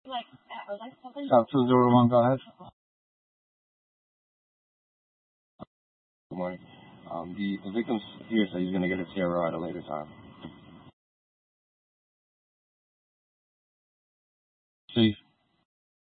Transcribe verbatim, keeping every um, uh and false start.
South two zero one, go ahead. Good morning. Um, the, the victim here said he's going to get a T R O at a later time. Chief.